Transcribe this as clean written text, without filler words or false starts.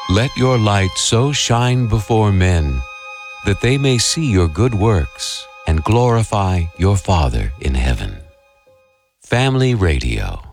Let your light so shine before men that they may see your good works and glorify your Father in heaven. Family Radio.